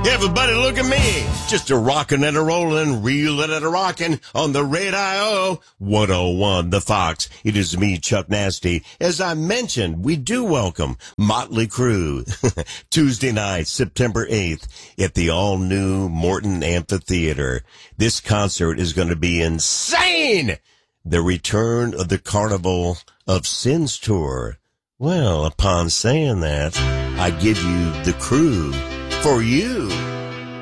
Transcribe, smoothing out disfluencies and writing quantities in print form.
Everybody look at me. Just a rockin' and a rollin', reelin' and a rockin' on the Red I.O. 101 The Fox. It is me, Chuck Nasty. As I mentioned, we do welcome Motley Crue Tuesday night, September 8th at the all-new Morton Amphitheater. This concert is going to be insane. The return of the Carnival of Sins tour. Well, upon saying that, I give you the Crue for you.